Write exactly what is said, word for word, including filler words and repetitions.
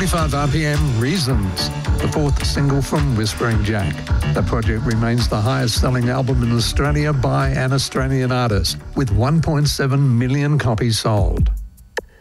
forty-five R P M, Reasons, the fourth single from Whispering Jack. The project remains the highest-selling album in Australia by an Australian artist, with one point seven million copies sold.